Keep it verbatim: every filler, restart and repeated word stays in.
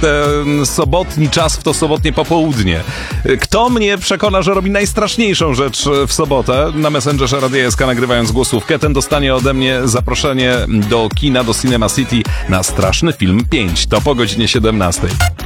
ten sobotni czas, w to sobotnie popołudnie. Kto mnie przekona, że robi najstraszniejszą rzecz w sobotę? Na Messengerze Radia S K nagrywając głosówkę, ten dostanie ode mnie zaproszenie do kina, do Cinema City na Straszny Film pięć. To po godzinie siedemnastej.